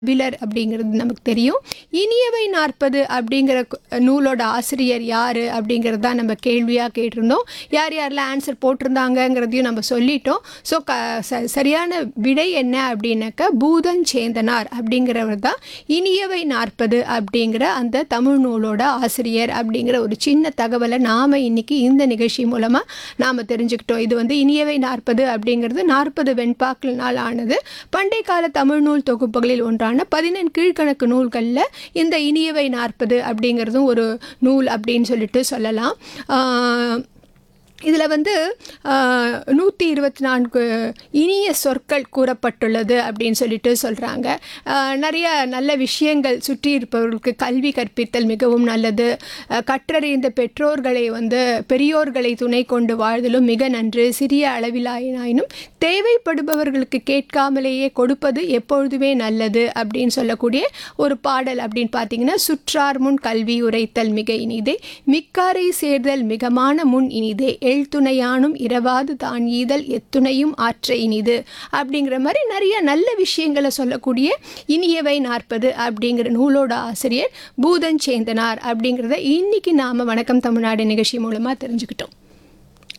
கபிலர் அப்படிங்கிறது நமக்கு தெரியும். இனியவை 40 அப்படிங்கிற நூலோட ஆசிரியர் யார் அப்படிங்கிறது தான் நம்ம கேள்வியாக கேட்டிருந்தோம். யார் யாரெல்லாம் ஆன்சர் போட்டிருந்தாங்கங்கிறதையும் நம்ம சொல்லிட்டோம். ஸோ சரியான விடை என்ன அப்படின்னாக்கா பூதன் சேந்தனார் அப்படிங்கிறவர் தான் இனியவை 40 அப்படிங்கிற அந்த தமிழ் நூலோட ஆசிரியர் அப்படிங்கிற ஒரு சின்ன தகவலை நாம் இன்னைக்கு இந்த நிகழ்ச்சி மூலமாக நாம் தெரிஞ்சுக்கிட்டோம். இது வந்து இனியவை 40 அப்படிங்கிறது 40 வெண்பாக்களால் ஆனது. பண்டைய கால தமிழ் நூல் தொகுப்புகளில் ஒன்றான 14 கீழ்கணக்கு நூல்களில் இந்த இனியவை 40 அப்படிங்கிறதும் ஒரு நூல் அப்படின்னு சொல்லிட்டு சொல்லலாம். இதில் வந்து 124 இனிய சொற்கள் கூறப்பட்டுள்ளது அப்படின்னு சொல்லிட்டு சொல்கிறாங்க. நிறைய நல்ல விஷயங்கள் சுற்றி இருப்பவர்களுக்கு கல்வி கற்பித்தல் மிகவும் நல்லது. கற்றறிந்த பெரியோர்களை துணை கொண்டு வாழ்தலும் மிக நன்று. சிறிய அளவிலாயினும் தேவைப்படுபவர்களுக்கு கேட்காமலேயே கொடுப்பது எப்பொழுதுமே நல்லது அப்படின்னு சொல்லக்கூடிய ஒரு பாடல் அப்படின்னு பார்த்தீங்கன்னா, சுற்றார் முன் கல்வி உரைத்தல் மிக இனிதே, மிக்காரை சேர்தல் மிகமான முன் இனிதே, எழுத்துணையானும் இரவாது தான் ஈதல் எத்துணையும் ஆற்ற இனிது அப்படிங்கிற மாதிரி நிறைய நல்ல விஷயங்களை சொல்லக்கூடிய இனியவை 40 அப்படிங்கிற நூலோட ஆசிரியர் பூதன் சேந்தனார் அப்படிங்கிறத இன்னைக்கு நாம் வணக்கம் தமிழ்நாடு நிகழ்ச்சி மூலமாக தெரிஞ்சுக்கிட்டோம்.